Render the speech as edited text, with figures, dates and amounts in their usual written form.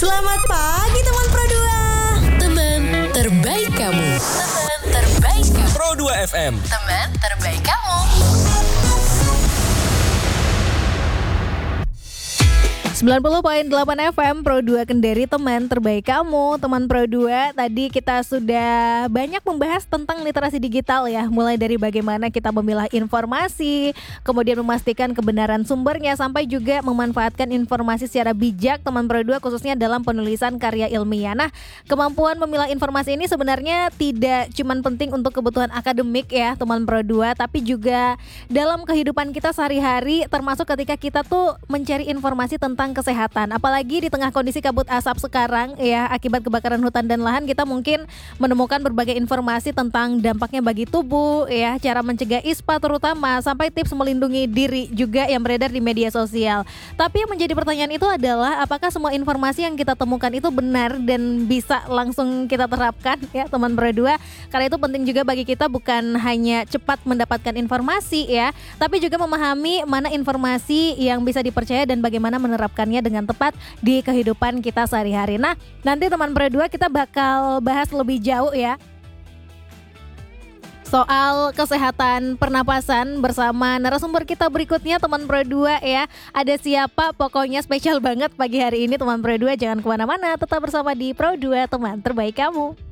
Selamat pagi teman Pro 2. Teman terbaik kamu. Teman terbaik kamu. Pro 2 FM. Teman terbaik kamu. 90.8 FM Pro 2 Kendari, teman terbaik kamu. Teman Pro 2, tadi kita sudah banyak membahas tentang literasi digital ya. Mulai dari bagaimana kita memilah informasi, kemudian memastikan kebenaran sumbernya, sampai juga memanfaatkan informasi secara bijak, teman Pro 2, khususnya dalam penulisan karya ilmiah. Nah, kemampuan memilah informasi ini sebenarnya tidak cuma penting untuk kebutuhan akademik ya teman Pro 2, tapi juga dalam kehidupan kita sehari-hari, termasuk ketika kita tuh mencari informasi tentang kesehatan. Apalagi di tengah kondisi kabut asap sekarang ya, akibat kebakaran hutan dan lahan, kita mungkin menemukan berbagai informasi tentang dampaknya bagi tubuh ya, cara mencegah ISPA terutama, sampai tips melindungi diri juga yang beredar di media sosial. Tapi yang menjadi pertanyaan itu adalah apakah semua informasi yang kita temukan itu benar dan bisa langsung kita terapkan ya teman Pro 2. Karena itu penting juga bagi kita bukan hanya cepat mendapatkan informasi ya, tapi juga memahami mana informasi yang bisa dipercaya dan bagaimana menerapkannya dengan tepat di kehidupan kita sehari-hari. Nah, nanti teman Pro 2 kita bakal bahas lebih jauh ya soal kesehatan pernapasan bersama narasumber kita berikutnya teman Pro 2 ya. Ada siapa? Pokoknya spesial banget pagi hari ini teman Pro 2. Jangan kemana-mana, tetap bersama di Pro 2 teman terbaik kamu.